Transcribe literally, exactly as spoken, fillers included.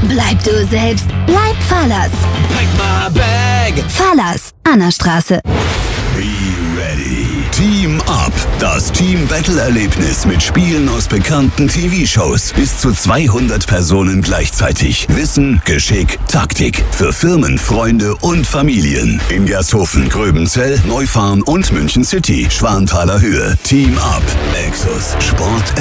Bleib du selbst. Bleib Fahrlers. Pack my bag. Fahrlers, Annastraße. Be ready. Team Up. Das Team-Battle-Erlebnis mit Spielen aus bekannten T V-Shows. Bis zu zweihundert Personen gleichzeitig. Wissen, Geschick, Taktik. Für Firmen, Freunde und Familien. In Gersthofen, Gröbenzell, Neufahren und München City. Schwanthaler Höhe. Team Up. Exos. Sport